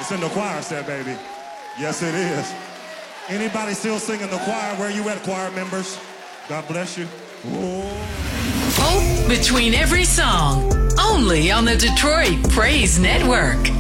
It's in the choir set, baby. Yes, it is. Anybody still singing the choir? Where you at, choir members? God bless you. Hope between every song. Only on the Detroit Praise Network.